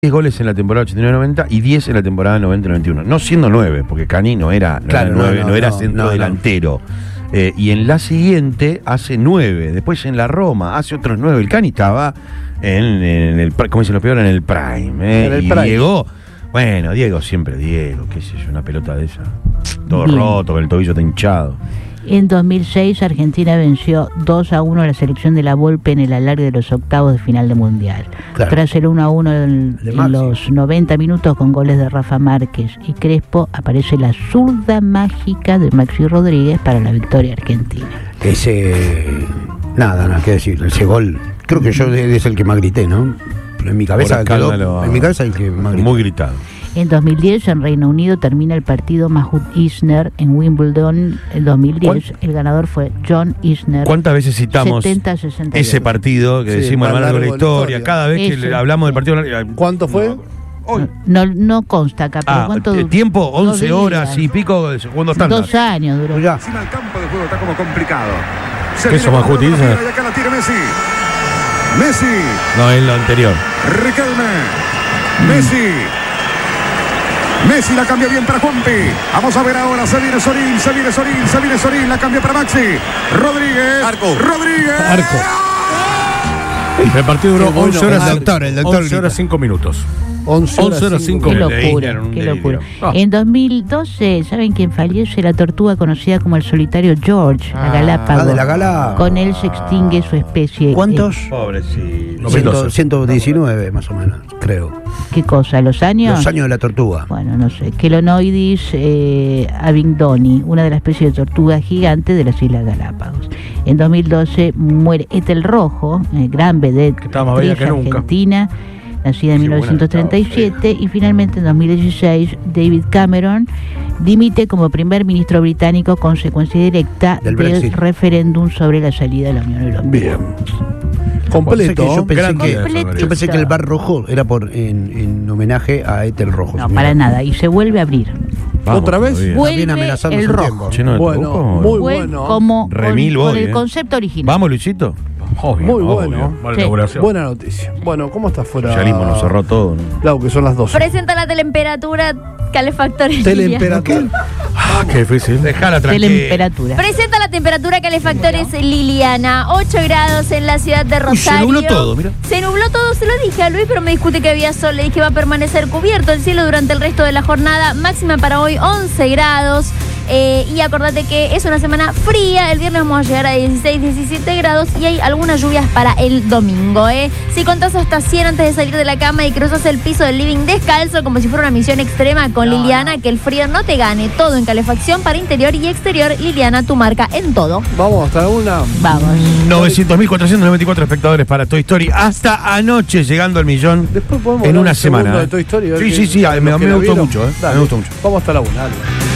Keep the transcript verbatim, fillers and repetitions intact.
diez goles en la temporada ochenta y nueve noventa y diez en la temporada noventa noventa y uno. No siendo nueve, porque Cani no era, no claro, era nueve, no, no, no era no, centro no, delantero. No. Eh, y en la siguiente hace nueve. Después en la Roma hace otros nueve. El Cani estaba en, en el, como dicen los peores, en el prime. Eh, en el y prime. Diego, bueno, Diego siempre Diego, qué sé yo, una pelota de esa. Todo Bien. roto, con el tobillo está hinchado. En dos mil seis, Argentina venció dos a uno a la selección de la Volpe en el alargue de los octavos de final de Mundial. Claro. Tras el uno a uno en, De en Maxi. los noventa minutos con goles de Rafa Márquez y Crespo, aparece la zurda mágica de Maxi Rodríguez para la victoria argentina. Ese. Nada, nada que decir. Ese gol, creo que yo es el que más grité, ¿no? Pero en mi cabeza Por quedó. escándalo, En mi cabeza el que más grité. Muy gritado. En dos mil diez, en Reino Unido, termina el partido Mahmoud-Isner en Wimbledon. En dos mil diez, el ganador fue John Isner. ¿Cuántas veces citamos setenta a sesenta y ese ocho. partido que Sí, decimos más a lo largo de la largo de la historia? historia. Cada vez que Ese. le hablamos del partido. ¿Cuánto fue? No, hoy. No, no consta acá, pero Ah, ¿cuánto t- duró? tiempo, Dos once días. horas y pico, jugando estándar. Dos años duró. Ya. Encima el campo de juego está como complicado. Se ¿Qué viene eso, con Majuti, la pelota dice? y acá la tiene Messi. Messi. No, es lo anterior. Riquelme. Messi. Messi la cambia bien para Juanpi. Vamos a ver ahora. Se viene Sorín, se viene Sorín, se viene Sorín. La cambia para Maxi. Rodríguez. Arco. Rodríguez. Arco. El partido duró Qué bueno, once horas, el doctor, el doctor once grita. horas cinco minutos. once once horas cinco Qué minutos. locura, Era un qué delirio. locura. Ah. En dos mil doce, ¿saben quién fallece? La tortuga conocida como el solitario George, la Galápagos. Ah, de la Gala. Con él se extingue su especie. ¿Cuántos? Eh, Pobrecito. Ciento- ciento diecinueve más o menos, creo. ¿Qué cosa? ¿Los años? Los años de la tortuga. Bueno, no sé. Kelonoidis eh, abingdoni, una de las especies de tortuga gigante de las Islas Galápagos. En dos mil doce muere Ethel Rojo, eh, gran vedette, Que estaba más bella actriz que nunca. argentina, nacida en Qué mil novecientos treinta y siete, y finalmente en dos mil dieciséis David Cameron dimite como primer ministro británico, consecuencia directa Del del, Brexit. referéndum sobre la salida de la Unión Europea. Bien. Completo. Completo. Yo pensé, Gran que, día, Completito. yo pensé que el bar rojo era por en, en homenaje a Ethel Rojo. No, señora. para nada. Y se vuelve a abrir. Vamos ¿Otra vez? todavía. Vuelve Viene amenazando el hace un rojo. tiempo. Che, no, Bueno, tampoco. muy Fue bueno. como con, Remil con voy, el eh. concepto original. Vamos, Luisito. Obvio, Muy obvio. bueno. Buena Sí. inauguración. Buena noticia. Bueno, ¿cómo está El fuera? socialismo nos cerró todo, ¿no? Claro, que son las doce. Presenta la temperatura calefactores. Teleperatura. Ah, qué difícil. Dejala De la tranquila. temperatura. Presenta la temperatura calefactores Liliana. ocho grados en la ciudad de Uy, Rosario. se nubló todo, mira. Se nubló todo, se lo dije a Luis, pero me discute que había sol. Le dije que va a permanecer cubierto el cielo durante el resto de la jornada. Máxima para hoy once grados. Eh, y acordate que es una semana fría. El viernes vamos a llegar a dieciséis, diecisiete grados y hay algunas lluvias para el domingo. ¿eh? Si contás hasta cien antes de salir de la cama y cruzas el piso del living descalzo como si fuera una misión extrema con No, Liliana, no. que el frío no te gane. Todo en calefacción para interior y exterior. Liliana, tu marca en todo. Vamos, hasta una. Vamos. novecientos mil cuatrocientos noventa y cuatro espectadores para Toy Story. Hasta anoche llegando al millón Después podemos en hablar una un segundo semana. de ¿eh? Toy Story, a ver Sí, qué- sí, sí. los Me, que me la gustó vieron. mucho, ¿eh? Dale. Me gustó mucho. Vamos hasta la una. dale.